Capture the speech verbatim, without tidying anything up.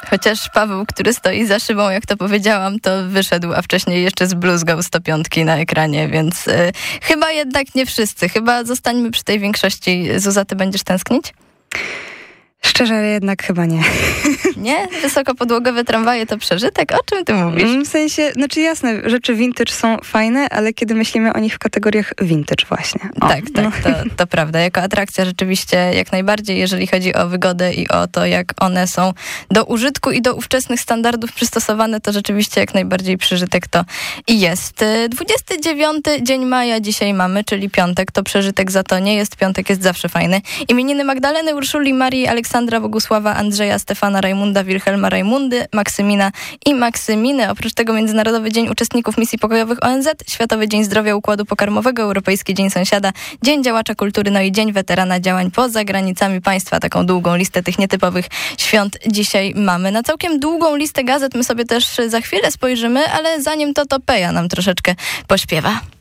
Chociaż Paweł, który stoi za szybą, jak to powiedziałam, to wyszedł, a wcześniej jeszcze zbluzgał sto pięć na ekranie, więc y, chyba jednak nie wszyscy. Chyba zostańmy przy tej większości. Zuza, ty będziesz tęsknić? Szczerze, jednak chyba nie. Nie? Wysokopodłogowe tramwaje to przeżytek? O czym ty mówisz? W sensie, znaczy jasne, rzeczy vintage są fajne, ale kiedy myślimy o nich w kategoriach vintage właśnie. O, tak, tak, no. to, to prawda. Jako atrakcja rzeczywiście jak najbardziej, jeżeli chodzi o wygodę i o to, jak one są do użytku i do ówczesnych standardów przystosowane, to rzeczywiście jak najbardziej przeżytek to i jest. dwudziesty dziewiąty dzień maja dzisiaj mamy, czyli piątek. To przeżytek za to nie jest. Piątek jest zawsze fajny. Imieniny Magdaleny, Urszuli, Marii, Aleksandra, Bogusława, Andrzeja, Stefana, Rajmunda, Wilhelma, Rajmundy, Maksymina i Maksyminy. Oprócz tego Międzynarodowy Dzień Uczestników Misji Pokojowych O N Z, Światowy Dzień Zdrowia Układu Pokarmowego, Europejski Dzień Sąsiada, Dzień Działacza Kultury, no i Dzień Weterana Działań poza granicami państwa. Taką długą listę tych nietypowych świąt dzisiaj mamy. Na całkiem długą listę gazet my sobie też za chwilę spojrzymy, ale zanim to, to Peja nam troszeczkę pośpiewa.